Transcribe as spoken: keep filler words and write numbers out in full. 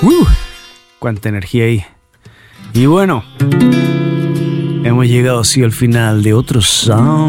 Uh, cuánta energía ahí. Y bueno, hemos llegado así al final de otro Sound